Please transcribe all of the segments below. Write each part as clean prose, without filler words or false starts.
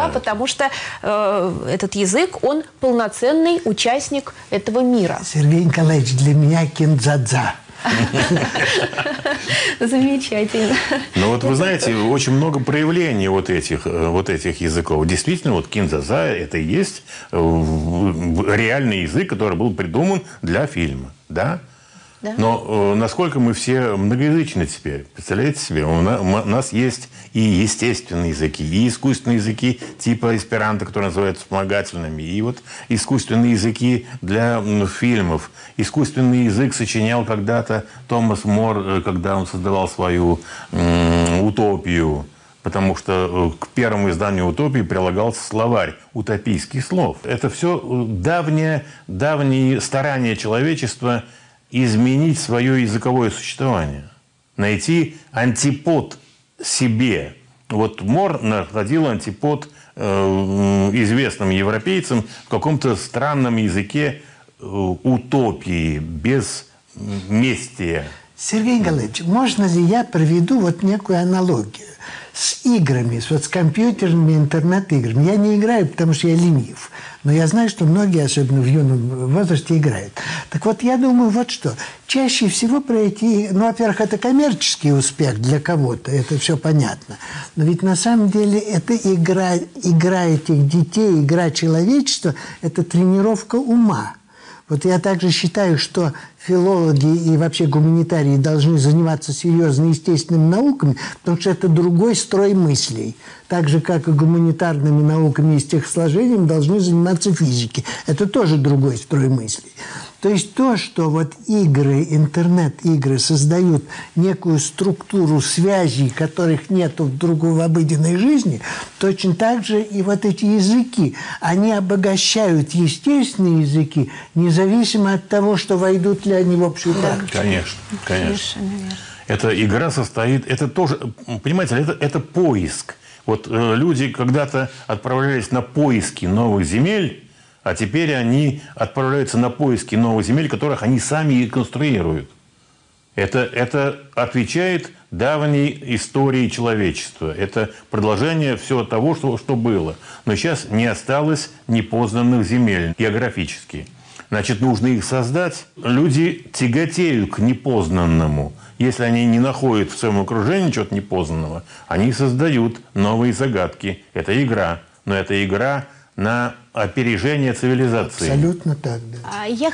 да, потому что этот язык, он полноценный участник этого мира. Сергей Николаевич, для меня киндзадза. Замечательно. Но вот вы знаете, очень много проявлений вот этих языков. Действительно, вот киндзадза – это и есть реальный язык, который был придуман для фильма, да? Да. Но насколько мы все многоязычны теперь. Представляете себе? У нас есть и естественные языки, и искусственные языки типа эсперанто, которые называются вспомогательными, и вот искусственные языки для фильмов. Искусственный язык сочинял когда-то Томас Мор, когда он создавал свою утопию. Потому что к первому изданию «Утопии» прилагался словарь утопийских слов. Это все давние старания человечества изменить свое языковое существование, найти антипод себе. Вот Мор находил антипод известным европейцам в каком-то странном языке утопии, безместия. Сергей Николаевич, можно ли я проведу вот некую аналогию с играми, с компьютерными интернет-играми? Я не играю, потому что я ленив. Но я знаю, что многие, особенно в юном возрасте, играют. Так вот, я думаю, вот что. Чаще всего про эти... Ну, во-первых, это коммерческий успех для кого-то, это все понятно. Но ведь на самом деле это игра этих детей, игра человечества, это тренировка ума. Вот я также считаю, что филологи и вообще гуманитарии должны заниматься серьезно естественными науками, потому что это другой строй мыслей. Так же, как и гуманитарными науками и стихосложением должны заниматься физики. Это тоже другой строй мыслей. То есть то, что вот игры, интернет-игры создают некую структуру связей, которых нет в обыденной жизни, точно так же и вот эти языки, они обогащают естественные языки, независимо от того, что войдут ли они в общую практику. Конечно, конечно. Эта игра состоит, это тоже, понимаете, это поиск. Вот люди когда-то отправлялись на поиски новых земель, а теперь они отправляются на поиски новых земель, которых они сами и конструируют. Это отвечает давней истории человечества. Это продолжение всего того, что было. Но сейчас не осталось непознанных земель географически. Значит, нужно их создать. Люди тяготеют к непознанному. Если они не находят в своем окружении чего-то непознанного, они создают новые загадки. Это игра. Но это игра на опережение цивилизации. Абсолютно так, да. Я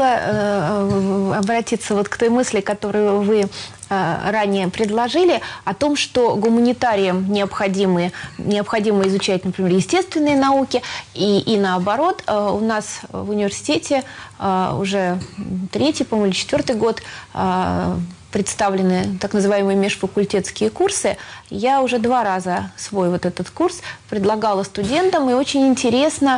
хотела обратиться вот к той мысли, которую вы ранее предложили, о том, что гуманитариям необходимо изучать, например, естественные науки, и наоборот, у нас в университете уже 3-й, по-моему, или 4-й год представлены так называемые межфакультетские курсы. Я уже 2 раза свой вот этот курс предлагала студентам, и очень интересно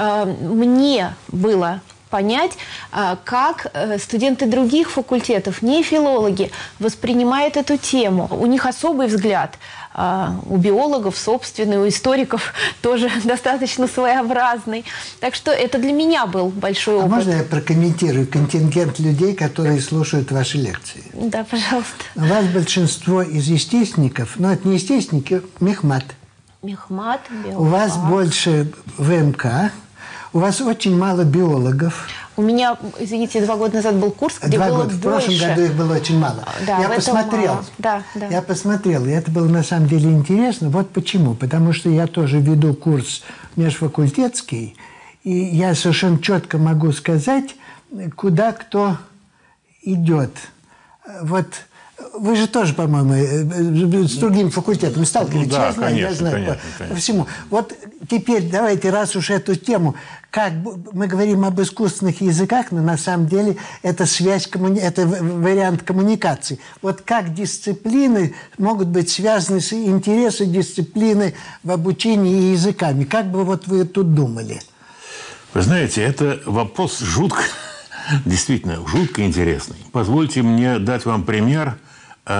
мне было понять, как студенты других факультетов, не филологи, воспринимают эту тему. У них особый взгляд. У биологов собственный, у историков тоже достаточно своеобразный. Так что это для меня был большой опыт. Можно я прокомментирую контингент людей, которые слушают ваши лекции? Да, пожалуйста. У вас большинство из естественников, но это не естественники, мехмат. Мехмат, биолог. У вас больше ВМК. У вас очень мало биологов. У меня, извините, 2 года назад был курс, где 2 было года. больше. В прошлом году их было очень мало. Да, я посмотрел. Мало. Да. Я посмотрел, и это было на самом деле интересно. Вот почему. Потому что я тоже веду курс межфакультетский, и я совершенно четко могу сказать, куда кто идет. Вот вы же тоже, по-моему, с другим факультетом сталкиваетесь. Да, я знаю, конечно. по всему. Вот теперь давайте, раз уж эту тему, как мы говорим об искусственных языках, но на самом деле это связь, это вариант коммуникации. Вот как дисциплины могут быть связаны с интересом дисциплины в обучении языками? Как бы вот вы тут думали? Вы знаете, это вопрос действительно жутко интересный. Позвольте мне дать вам пример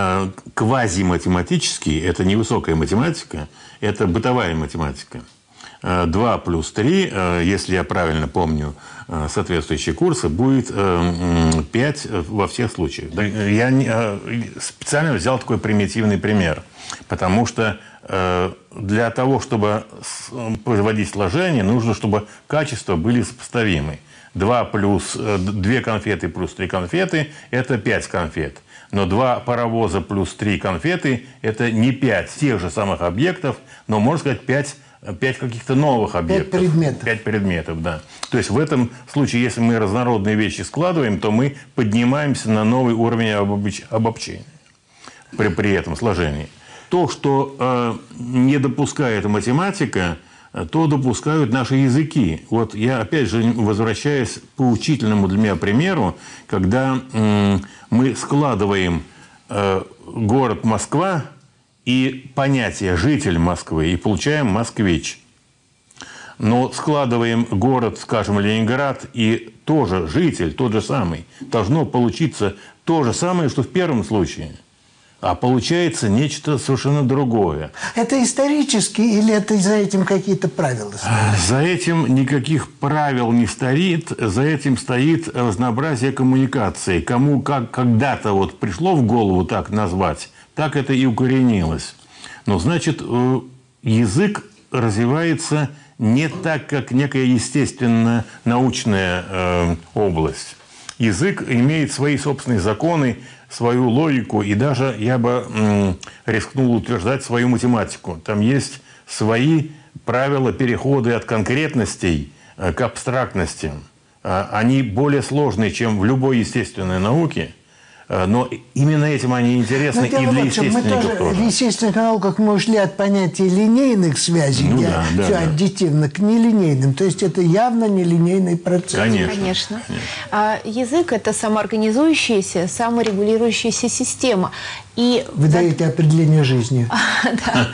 квазиматематический. Это не высокая математика, это бытовая математика. 2 плюс 3, если я правильно помню соответствующие курсы, будет 5 во всех случаях. Я специально взял такой примитивный пример, потому что для того, чтобы производить сложение, нужно, чтобы качества были сопоставимы. 2 конфеты плюс 3 конфеты – это 5 конфет. Но 2 паровоза плюс 3 конфеты – это не 5 тех же самых объектов, но, можно сказать, 5 каких-то новых объектов. 5 предметов. 5 предметов, да. То есть в этом случае, если мы разнородные вещи складываем, то мы поднимаемся на новый уровень обобщения при этом сложении. То, что не допускает математика, то допускают наши языки. Вот я, опять же, возвращаюсь к поучительному для меня примеру, когда мы складываем город Москва и понятие «житель Москвы» и получаем «москвич». Но складываем город, скажем, Ленинград и тоже житель, тот же самый. Должно получиться то же самое, что в первом случае. А получается нечто совершенно другое. Это исторически или это за этим какие-то правила стоят? За этим никаких правил не стоит. За этим стоит разнообразие коммуникации. Кому как когда-то вот пришло в голову так назвать, так это и укоренилось. Но, значит, язык развивается не так, как некая естественная научная область. Язык имеет свои собственные законы, свою логику и даже, я бы рискнул утверждать, свою математику. Там есть свои правила перехода от конкретностей к абстрактностям. Они более сложные, чем в любой естественной науке, но именно этим они интересны и для естественников тоже. В естественных науках мы ушли от понятия линейных связей, аддитивных, к нелинейным. То есть это явно нелинейный процесс. Конечно. Язык – это самоорганизующаяся, саморегулирующаяся система. И вы даете определение жизни. Да.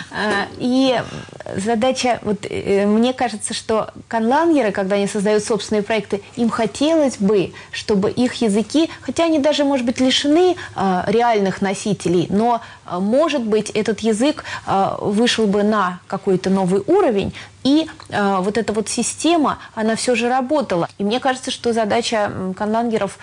И задача, вот, мне кажется, что конлангеры, когда они создают собственные проекты, им хотелось бы, чтобы их языки, хотя они даже, может быть, лишены реальных носителей, но, может быть, этот язык вышел бы на какой-то новый уровень, и вот эта вот система, она все же работала. И мне кажется, что задача конлангеров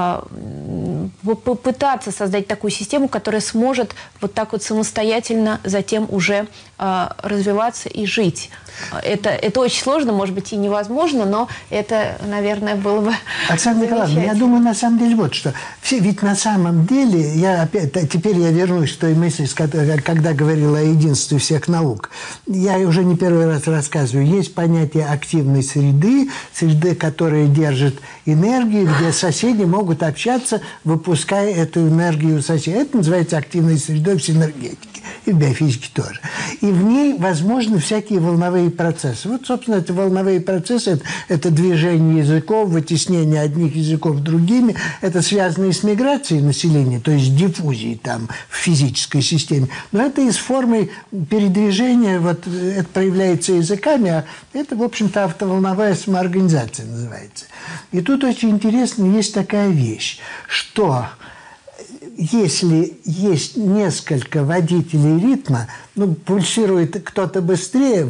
попытаться создать такую систему, которая сможет вот так вот самостоятельно затем уже развиваться и жить. Это очень сложно, может быть, и невозможно, но это, наверное, было бы Оксана Николаевна, я думаю, на самом деле, вот что. Ведь на самом деле, теперь я вернусь к той мысли, когда говорила о единстве всех наук. Я уже не первый раз рассказываю. Есть понятие активной среды, которая держит энергию, где соседи могут общаться, выпуская эту энергию соседей. Это называется активной средой в синергетике. И в биофизике тоже. И в ней возможны всякие волновые процессы. Вот, собственно, эти волновые процессы – это движение языков, вытеснение одних языков другими. Это связано и с миграцией населения, то есть диффузией там в физической системе. Но это и с формой передвижения, вот это проявляется языками, а это, в общем-то, автоволновая самоорганизация называется. И тут очень интересно, есть такая вещь, что если есть несколько водителей ритма, пульсирует кто-то быстрее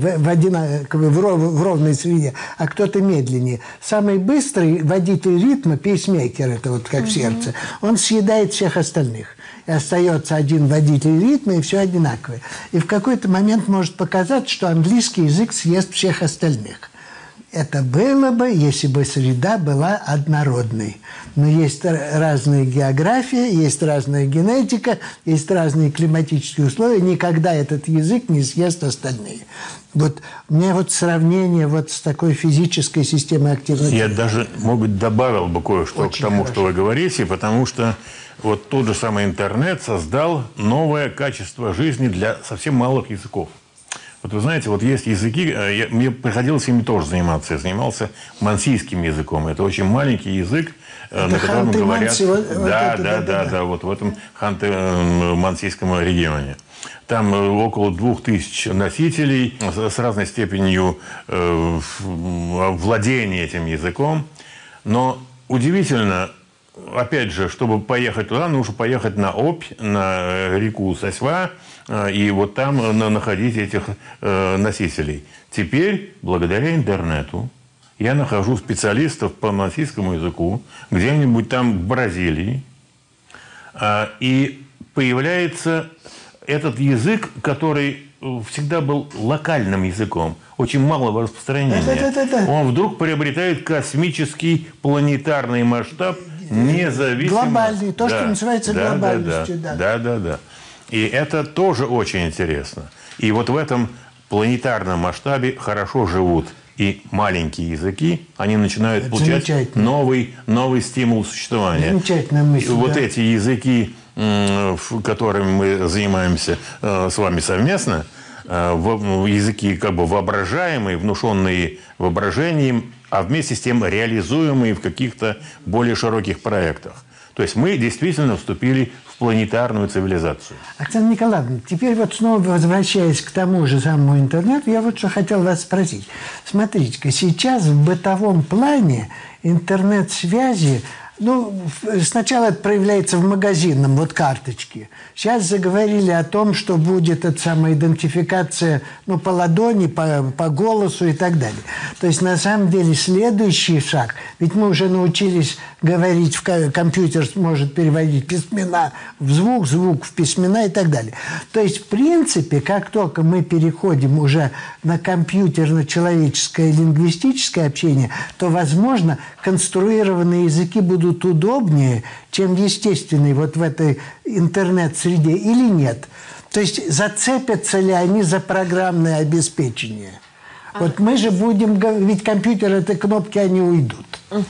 в ровной среде, а кто-то медленнее. Самый быстрый водитель ритма, пейсмейкер, это вот как в сердце, он съедает всех остальных. И остается один водитель ритма, и все одинаковое. И в какой-то момент может показаться, что английский язык съест всех остальных. Это было бы, если бы среда была однородной. Но есть разная география, есть разная генетика, есть разные климатические условия. Никогда этот язык не съест остальные. Вот у меня вот сравнение вот с такой физической системой активности. Я даже, может быть, добавил бы кое-что Очень к тому, хорошо. что вы говорите, потому что вот тот же самый интернет создал новое качество жизни для совсем малых языков. Вот вы знаете, вот есть языки, мне приходилось ими тоже заниматься. Я занимался мансийским языком. Это очень маленький язык, на котором говорят... Да, вот в этом ханты-мансийском регионе. Там около 2000 носителей с разной степенью владения этим языком. Но удивительно, опять же, чтобы поехать туда, нужно поехать на Обь, на реку Сосьва, и вот там находить этих носителей. Теперь, благодаря интернету, я нахожу специалистов по малазийскому языку где-нибудь там в Бразилии, и появляется этот язык, который всегда был локальным языком, очень малого распространения. Он вдруг приобретает космический планетарный масштаб, независимо... Глобальный, то, что называется глобальностью. Да. И это тоже очень интересно. И вот в этом планетарном масштабе хорошо живут и маленькие языки, они начинают получать новый стимул существования. Замечательная мысль. Вот эти языки, которыми мы занимаемся с вами совместно, языки как бы воображаемые, внушенные воображением, а вместе с тем реализуемые в каких-то более широких проектах. То есть мы действительно вступили в планетарную цивилизацию. Оксана Николаевна, теперь вот снова возвращаясь к тому же самому интернету, я вот что хотел вас спросить. Смотрите-ка, сейчас в бытовом плане интернет-связи, сначала это проявляется в магазинном, вот карточки. Сейчас заговорили о том, что будет эта самая идентификация, по ладони, по голосу и так далее. То есть, на самом деле, следующий шаг, ведь мы уже научились говорить, компьютер может переводить письмена в звук, звук в письмена и так далее. То есть, в принципе, как только мы переходим уже на компьютерно-человеческое лингвистическое общение, то, возможно, конструированные языки будут удобнее, чем естественные вот в этой интернет-среде или нет? То есть зацепятся ли они за программное обеспечение? Вот мы же будем... Ведь компьютер, это кнопки, они уйдут.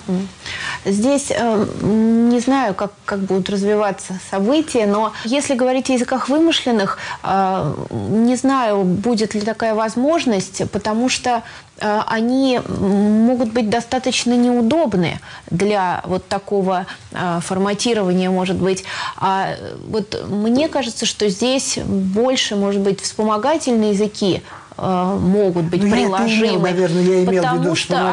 Здесь не знаю, как будут развиваться события, но если говорить о языках вымышленных, не знаю, будет ли такая возможность, потому что они могут быть достаточно неудобны для вот такого форматирования, может быть. А вот мне кажется, что здесь больше, может быть, вспомогательные языки могут быть приложимы, наверное, я имел в виду потому что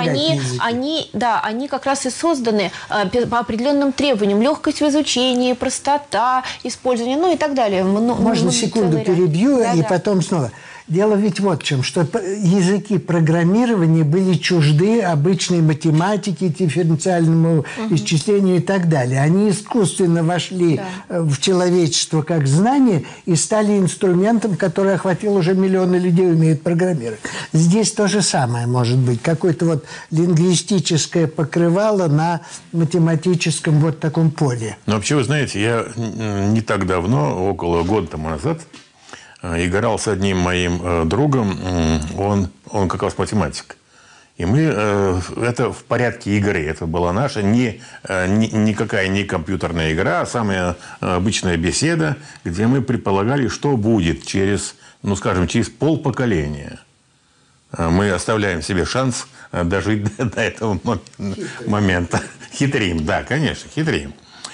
они как раз и созданы по определенным требованиям: легкость в изучении, простота использования, и так далее. Можно секунду перебью и потом снова. Дело ведь вот в чем, что языки программирования были чужды обычной математике, дифференциальному исчислению и так далее. Они искусственно вошли в человечество как знание и стали инструментом, который охватил уже миллионы людей, умеют программировать. Здесь то же самое может быть. Какое-то вот лингвистическое покрывало на математическом вот таком поле. Но вообще, вы знаете, я не так давно, около года тому назад, играл с одним моим другом, он как раз математик. И мы, это в порядке игры, это была наша никакая не компьютерная игра, а самая обычная беседа, где мы предполагали, что будет через полпоколения. Мы оставляем себе шанс дожить до этого момента. Хитрим, да, конечно, хитрим.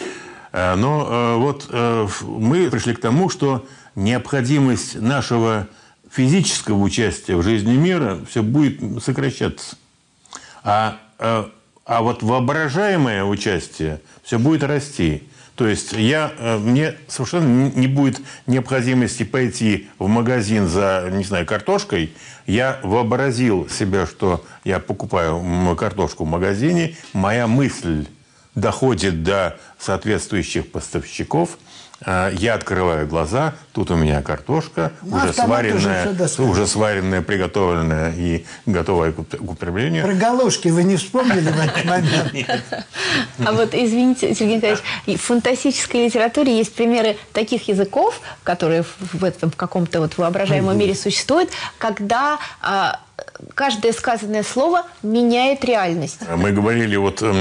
Но вот мы пришли к тому, что необходимость нашего физического участия в жизни мира все будет сокращаться. А вот воображаемое участие все будет расти. То есть мне совершенно не будет необходимости пойти в магазин за, картошкой. Я вообразил себе, что я покупаю картошку в магазине. Моя мысль доходит до соответствующих поставщиков. Я открываю глаза, тут у меня картошка, уже сваренная, приготовленная и готовая к употреблению. Про галушки вы не вспомнили в этот момент? А вот, извините, Сергей Николаевич, в фантастической литературе есть примеры таких языков, которые в этом каком-то вот воображаемом мире существуют, когда каждое сказанное слово меняет реальность. Мы говорили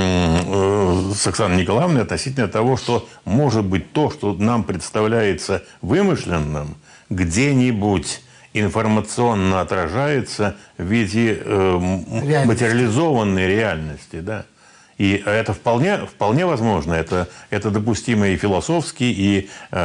с Оксаной Николаевной относительно того, что может быть то, что нам представляется вымышленным, где-нибудь информационно отражается в виде материализованной реальности. Да? И это вполне возможно. Это допустимо и философски, и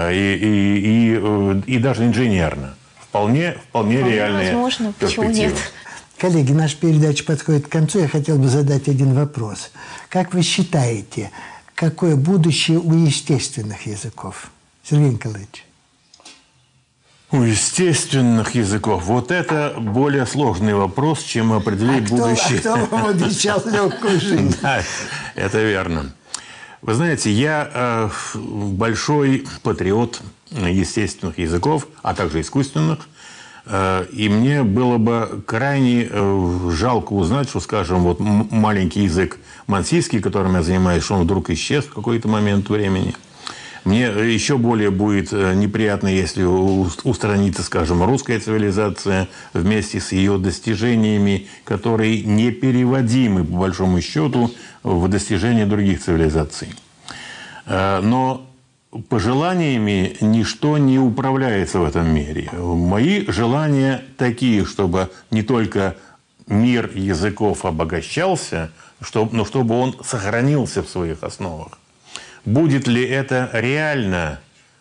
даже инженерно. Вполне реальные возможно. Почему нет? Коллеги, наша передача подходит к концу. Я хотел бы задать один вопрос. Как вы считаете, какое будущее у естественных языков? Сергей Николаевич. У естественных языков. Вот это более сложный вопрос, чем определить будущее. Кто вам обещал легкую жизнь? Да, это верно. Вы знаете, я большой патриот естественных языков, а также искусственных. И мне было бы крайне жалко узнать, что, скажем, вот маленький язык мансийский, которым я занимаюсь, что он вдруг исчез в какой-то момент времени. Мне еще более будет неприятно, если устранится, скажем, русская цивилизация вместе с ее достижениями, которые непереводимы, по большому счету, в достижения других цивилизаций. Но пожеланиями ничто не управляется в этом мире. Мои желания такие, чтобы не только мир языков обогащался, но чтобы он сохранился в своих основах. Будет ли это реально?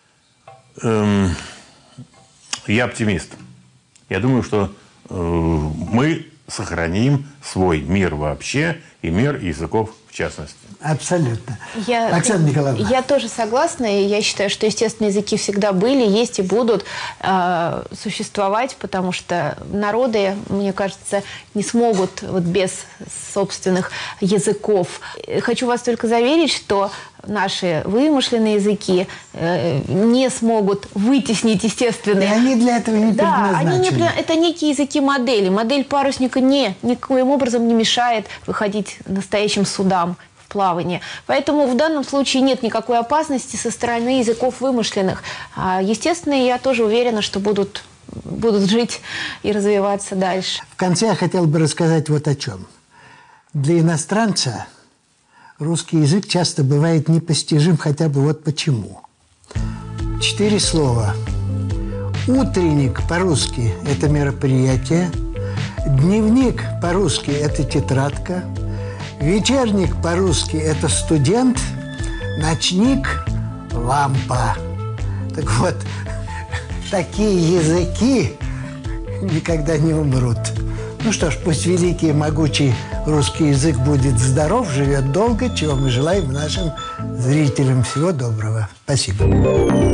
Я оптимист. Я думаю, что мы сохраним свой мир вообще и мир языков в частности. Абсолютно. Оксана Николаевна. Я тоже согласна. И я считаю, что естественные языки всегда были, есть и будут существовать, потому что народы, мне кажется, не смогут вот без собственных языков. Хочу вас только заверить, что наши вымышленные языки не смогут вытеснить естественные. И они для этого не предназначены. Да, это некие языки-модели. Модель парусника никоим образом не мешает выходить настоящим судам в плавание. Поэтому в данном случае нет никакой опасности со стороны языков вымышленных. А естественные, я тоже уверена, что будут жить и развиваться дальше. В конце я хотел бы рассказать вот о чем. Для иностранца русский язык часто бывает непостижим, хотя бы вот почему. 4 слова. Утренник по-русски – это мероприятие. Дневник по-русски – это тетрадка. Вечерник по-русски – это студент. Ночник – лампа. Так вот, такие языки никогда не умрут. Ну что ж, пусть великий и могучий русский язык будет здоров, живет долго, чего мы желаем нашим зрителям. Всего доброго. Спасибо.